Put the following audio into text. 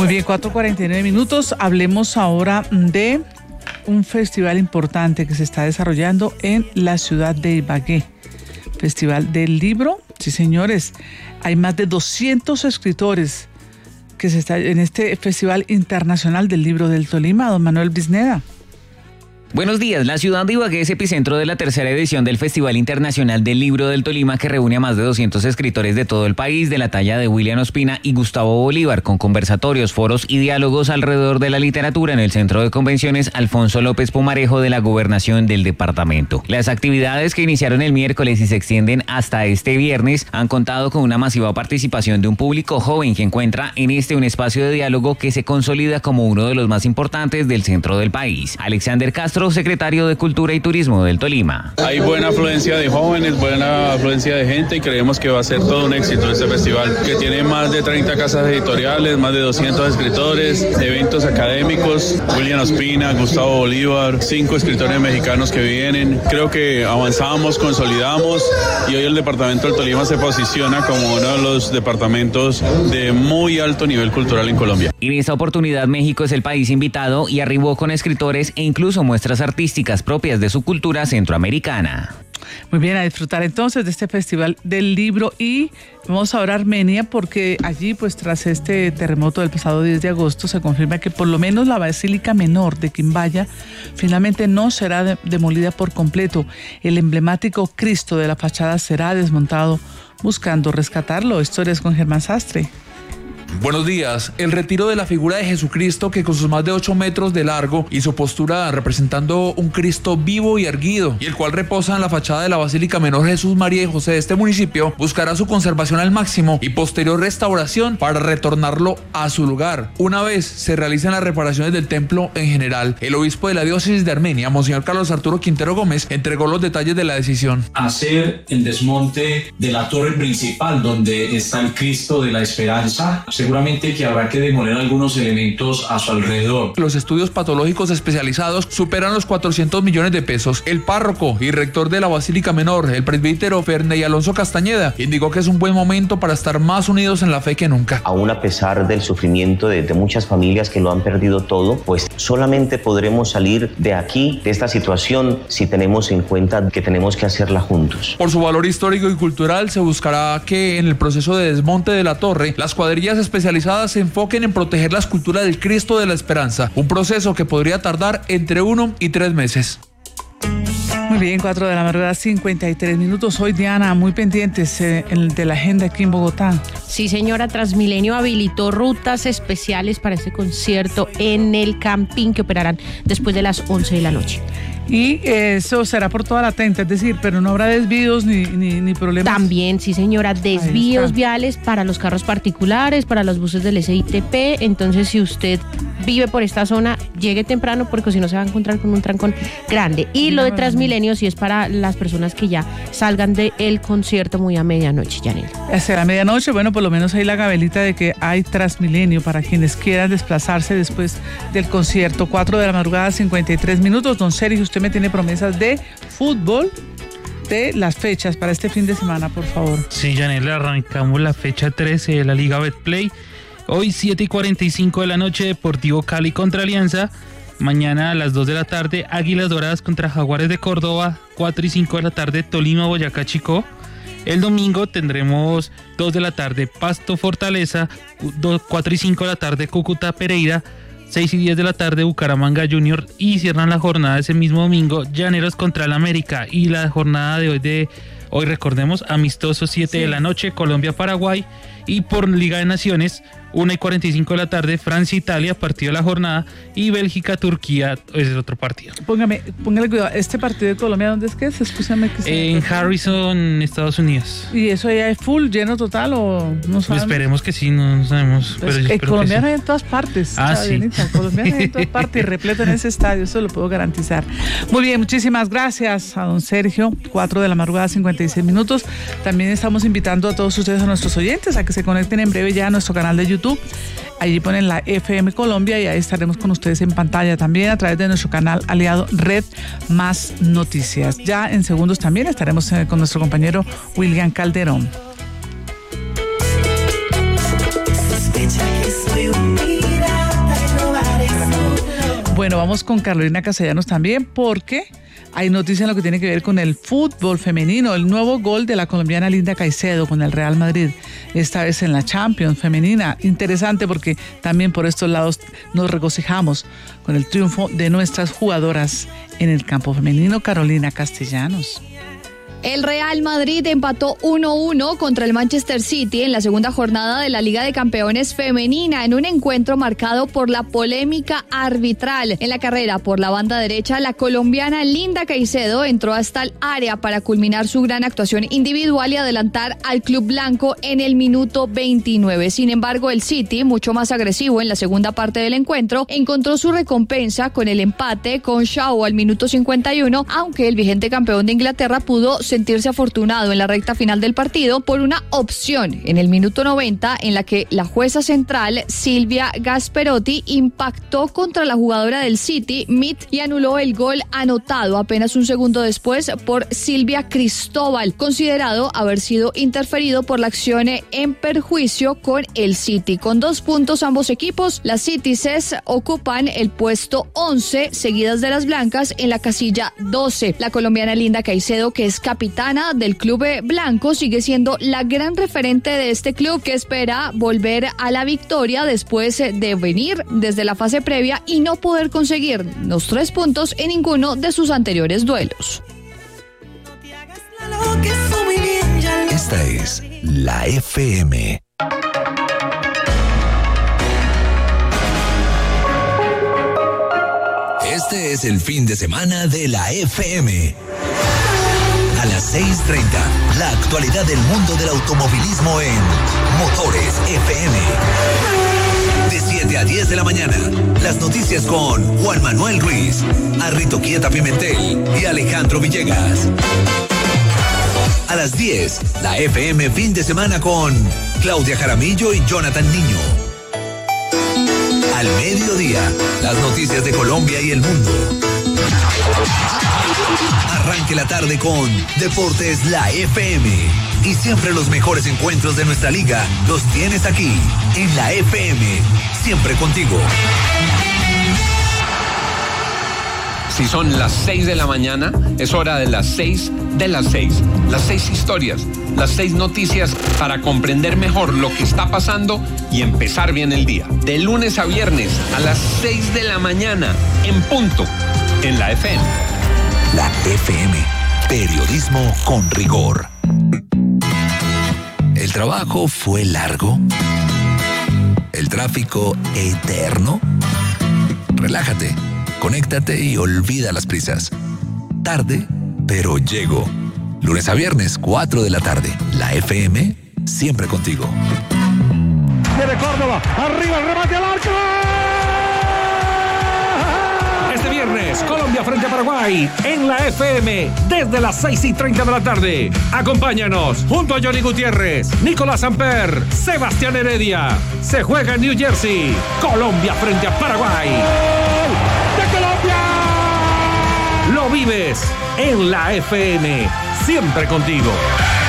Muy bien, 4:49. Hablemos ahora de un festival importante que se está desarrollando en la ciudad de Ibagué. Festival del Libro. Sí, señores, hay más de 200 escritores que se está en este Festival Internacional del Libro del Tolima. Don Manuel Bisneda. Buenos días. La ciudad de Ibagué es epicentro de la tercera edición del Festival Internacional del Libro del Tolima, que reúne a más de 200 escritores de todo el país, de la talla de William Ospina y Gustavo Bolívar, con conversatorios, foros y diálogos alrededor de la literatura en el Centro de Convenciones Alfonso López Pumarejo de la Gobernación del departamento. Las actividades, que iniciaron el miércoles y se extienden hasta este viernes, han contado con una masiva participación de un público joven que encuentra en un espacio de diálogo que se consolida como uno de los más importantes del centro del país. Alexander Castro, secretario de Cultura y Turismo del Tolima. Hay buena afluencia de jóvenes, buena afluencia de gente, y creemos que va a ser todo un éxito este festival, que tiene más de 30 casas editoriales, más de 200 escritores, eventos académicos, William Ospina, Gustavo Bolívar, 5 escritores mexicanos que vienen. Creo que avanzamos, consolidamos, y hoy el departamento del Tolima se posiciona como uno de los departamentos de muy alto nivel cultural en Colombia. En esta oportunidad, México es el país invitado y arribó con escritores e incluso muestras artísticas propias de su cultura centroamericana. Muy bien, a disfrutar entonces de este Festival del Libro, y vamos ahora a Armenia, porque allí, pues tras este terremoto del pasado 10 de agosto, se confirma que por lo menos la Basílica Menor de Quimbaya finalmente no será demolida por completo. El emblemático Cristo de la fachada será desmontado, buscando rescatarlo. Historias con Germán Sastre. Buenos días. El retiro de la figura de Jesucristo, que con sus más de 8 metros de largo y su postura representando un Cristo vivo y erguido, y el cual reposa en la fachada de la Basílica Menor Jesús, María y José de este municipio, buscará su conservación al máximo y posterior restauración para retornarlo a su lugar. Una vez se realicen las reparaciones del templo en general, el obispo de la diócesis de Armenia, Monseñor Carlos Arturo Quintero Gómez, entregó los detalles de la decisión. Hacer el desmonte de la torre principal donde está el Cristo de la Esperanza. Seguramente que habrá que demoler algunos elementos a su alrededor. Los estudios patológicos especializados superan los 400 millones de pesos. El párroco y rector de la Basílica Menor, el presbítero Ferney Alonso Castañeda, indicó que es un buen momento para estar más unidos en la fe que nunca. Aún a pesar del sufrimiento de muchas familias que lo han perdido todo, pues solamente podremos salir de aquí, de esta situación, si tenemos en cuenta que tenemos que hacerla juntos. Por su valor histórico y cultural, se buscará que en el proceso de desmonte de la torre, las cuadrillas especializadas se enfoquen en proteger la escultura del Cristo de la Esperanza, un proceso que podría tardar entre 1 y 3 meses. Muy bien, 4:53. Hoy, Diana, muy pendientes de la agenda aquí en Bogotá. Sí, señora, Transmilenio habilitó rutas especiales para este concierto en el Campín, que operarán después de las 11 de la noche. Y eso será por toda la tenta, es decir, pero no habrá desvíos ni problemas. También, sí, señora, desvíos viales para los carros particulares, para los buses del SITP. Entonces, si usted vive por esta zona, llegue temprano, porque si no se va a encontrar con un trancón grande. Y lo de Transmilenio sí es para las personas que ya salgan del concierto muy a medianoche, Yanel. Será medianoche, bueno, por lo menos hay la gabelita de que hay Transmilenio para quienes quieran desplazarse después del concierto. 4:53. Don Sergio, usted me tiene promesas de fútbol, de las fechas para este fin de semana, por favor. Sí, Yanel, arrancamos la fecha 13 de la Liga Betplay. Hoy 7:45 de la noche, Deportivo Cali contra Alianza. Mañana a las 2 de la tarde, Águilas Doradas contra Jaguares de Córdoba. 4:05 de la tarde, Tolima Boyacá Chicó. El domingo tendremos 2 de la tarde, Pasto Fortaleza. 4:05 de la tarde, Cúcuta Pereira. 6:10 de la tarde, Bucaramanga Junior, y cierran la jornada ese mismo domingo, Llaneros contra el América. Y la jornada de hoy, recordemos, amistoso 7 de la noche, Colombia-Paraguay. Y por Liga de Naciones, 1:45 de la tarde, Francia-Italia, partido de la jornada, y Bélgica-Turquía es el otro partido. Póngale cuidado, ¿este partido de Colombia dónde es que es? Escúchame que en Harrison, Estados Unidos. ¿Y eso ya es full, lleno total o no sabemos? Esperemos que sí, no sabemos. Pues pero el colombiano hay en todas partes. Sí. El colombiano hay en todas partes y repleto en ese estadio, eso lo puedo garantizar. Muy bien, muchísimas gracias a don Sergio. 4:56. También estamos invitando a todos ustedes, a nuestros oyentes, a que se conecten en breve ya a nuestro canal de YouTube. Allí ponen la FM Colombia y ahí estaremos con ustedes en pantalla también a través de nuestro canal aliado Red Más Noticias. Ya en segundos también estaremos con nuestro compañero William Calderón. Sospecha que soy un Bueno, vamos con Carolina Castellanos también porque hay noticias en lo que tiene que ver con el fútbol femenino. El nuevo gol de la colombiana Linda Caicedo con el Real Madrid, esta vez en la Champions femenina. Interesante porque también por estos lados nos regocijamos con el triunfo de nuestras jugadoras en el campo femenino. Carolina Castellanos. El Real Madrid empató 1-1 contra el Manchester City en la segunda jornada de la Liga de Campeones femenina, en un encuentro marcado por la polémica arbitral. En la carrera por la banda derecha, la colombiana Linda Caicedo entró hasta el área para culminar su gran actuación individual y adelantar al club blanco en el minuto 29. Sin embargo, el City, mucho más agresivo en la segunda parte del encuentro, encontró su recompensa con el empate con Shaw al minuto 51, aunque el vigente campeón de Inglaterra pudo sentirse afortunado en la recta final del partido por una opción en el minuto 90 en la que la jueza central Silvia Gasperotti impactó contra la jugadora del City, Mead, y anuló el gol anotado apenas un segundo después por Silvia Cristóbal, considerado haber sido interferido por la acción en perjuicio con el City. Con 2 puntos ambos equipos, las Citices ocupan el puesto 11, seguidas de las blancas en la casilla 12. La colombiana Linda Caicedo, que es capitana del club blanco, sigue siendo la gran referente de este club, que espera volver a la victoria después de venir desde la fase previa y no poder conseguir los 3 puntos en ninguno de sus anteriores duelos. Esta es la FM. Este es el fin de semana de la FM. A las 6:30, la actualidad del mundo del automovilismo en Motores FM. De 7 a 10 de la mañana, las noticias con Juan Manuel Ruiz, Arrito Quieta Pimentel y Alejandro Villegas. A las 10, la FM fin de semana con Claudia Jaramillo y Jonathan Niño. Al mediodía, las noticias de Colombia y el mundo. Arranque la tarde con Deportes La FM. Y siempre los mejores encuentros de nuestra liga los tienes aquí, en la FM. Siempre contigo. Si son las 6 de la mañana, es hora de las 6 de las 6. Las 6 historias, las 6 noticias para comprender mejor lo que está pasando y empezar bien el día. De lunes a viernes a las 6 de la mañana, en punto, en la FM. La FM, periodismo con rigor. ¿El trabajo fue largo? ¿El tráfico eterno? Relájate, conéctate y olvida las prisas. Tarde, pero llego. Lunes a viernes, 4 de la tarde. La FM, siempre contigo. Viene Córdoba, arriba el remate al arco. Este viernes, Colombia frente a Paraguay, en la FM, desde las 6:30 de la tarde. Acompáñanos, junto a Johnny Gutiérrez, Nicolás Amper, Sebastián Heredia. Se juega en New Jersey, Colombia frente a Paraguay. ¡De Colombia! Lo vives en la FM, siempre contigo.